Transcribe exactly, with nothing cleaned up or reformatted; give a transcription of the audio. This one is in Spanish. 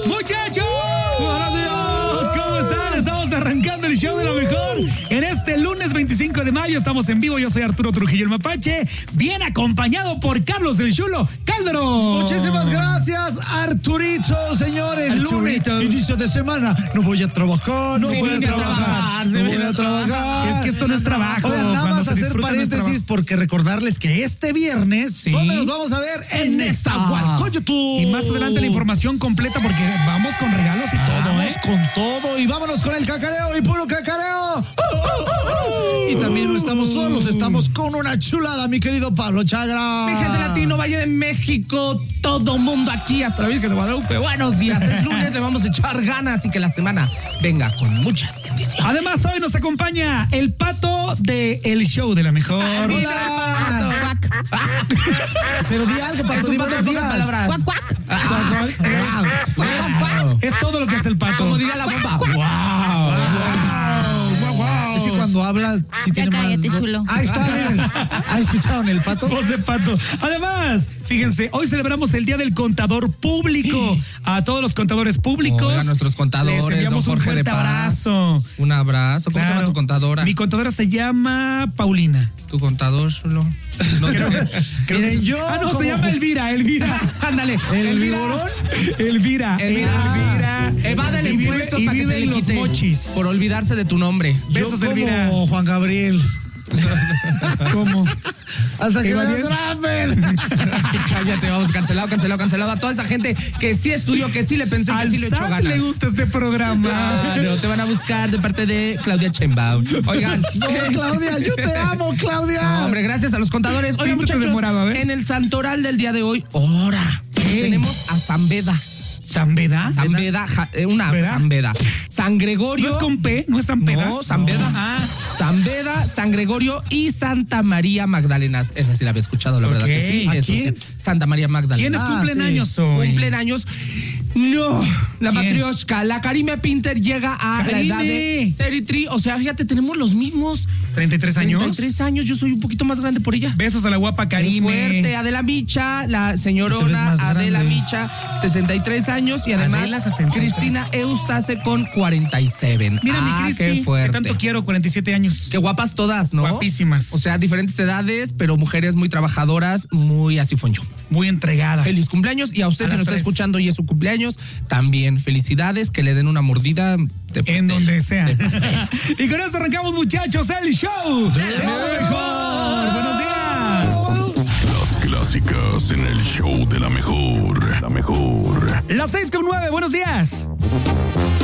Muchachos, buenos días, ¿cómo están? Estamos arrancando el show de lo mejor en este lunes veinticinco de mayo. Estamos en vivo, yo soy Arturo Trujillo el Mapache, bien acompañado por Carlos el Chulo Calderón. Muchísimas gracias, Arturito, señores. Arturito. Lunes, inicio de semana, no voy a trabajar, no Sí, voy a vine a trabajar, trabajar, no sí, voy vine a a trabajar. Es que esto no es trabajo. Oigan, nada Cuando más se hacer disfruta, no es paréntesis trabajo. porque recordarles que este viernes, Sí. ¿dónde nos vamos a ver? En Nezahualcóyotl. Y más adelante la información completa porque vamos con regalos y todo, Vamos ¿eh? con todo y vámonos con el cacareo y puro cacareo. Uh, uh, uh, uh. Y también no estamos solos, estamos con una chulada, mi querido Pablo Chagra. Mi gente latino, Valle de México, todo mundo aquí, hasta la Virgen de Guadalupe. Buenos días, es lunes, le vamos a echar ganas y que la semana venga con muchas bendiciones. Además, hoy nos acompaña el pato de El Show de la Mejor. Hola. Pero di algo, Pato, Es un di pato de buenos pocas días. palabras. Cuac, cuac. Ah, Es, cuac, cuac, cuac. es todo lo que hace el pato. Como diría la bomba. ¡Wow! ¡Wow! ¡Wow! Es que cuando habla, si Ya tiene cállate, más. chulo. Ahí está, miren. ¿Ah, escucharon el pato? Voz de pato. Además, fíjense, hoy celebramos el Día del Contador Público. A todos los contadores públicos. Oigan, nuestros contadores, les enviamos don un Jorge fuerte de Paz. abrazo. Un abrazo. ¿Cómo se Claro. llama tu contadora? Mi contadora se llama Paulina. Tu contador, chulo. No, Creo, creo Miren, que se- yo Ah, no, como- se llama Elvira, Elvira. Ándale. ¿El vigorón? Elvira. Elvira. Elvira. Evade el Y vive- impuesto y hasta que vive se le en los quite. mochis. Por olvidarse de tu nombre. Besos, Yo Elvira. como Juan Gabriel. ¿Cómo? Hasta que me Evadiel. atrapen. Cállate, vamos, cancelado, cancelado, cancelado. A toda esa gente que sí estudió, que sí le pensé, que Al sí le echó S A T ganas. le gusta este programa. Claro, te van a buscar de parte de Claudia Sheinbaum. Oigan, No, Claudia, yo te amo, Claudia. no, hombre, gracias a los contadores. Oigan, Píntate de muchachos, morado, a ver. en el santoral del día de hoy, ¡hora! ¿Qué? Tenemos a San Beda. ¿San Beda? San Beda, ja- eh, una ¿Beda? San Beda. San Gregorio. ¿No es con P? ¿No es San Peda? No, San Beda. Ah. San Beda, San Gregorio y Santa María Magdalena. Esa sí la había escuchado, la verdad Ok. que sí. ¿A Eso quién? sí. Santa María Magdalena. ¿Quiénes Ah, cumplen sí. años hoy? Cumplen años. No, la ¿Quién? matrioshka, la Karime Pinter llega a Karime. la edad de treinta y tres. O sea, fíjate, tenemos los mismos. ¿treinta y tres años? treinta y tres años, yo soy un poquito más grande por ella. Besos a la guapa Karime. Muy fuerte, Adela Micha, la Te ves señorona más Adela grande. Micha, sesenta y tres años, y además Adela, sesenta y tres. Cristina Eustace con cuarenta y siete. Mira, ah, mi Cristi, qué que fuerte. tanto quiero, cuarenta y siete años. Qué guapas todas, ¿no? Guapísimas. O sea, diferentes edades, pero mujeres muy trabajadoras, muy así fue yo. Muy entregadas. Feliz cumpleaños, y a usted A si las nos está tres. escuchando y es su cumpleaños, también felicidades, que le den una mordida de pastel. En donde sea. De pastel. Y con eso arrancamos, muchachos, el show de lo mejor. Buenos días. Las clásicas en el show de la mejor. La mejor. Las seis con nueve, buenos días.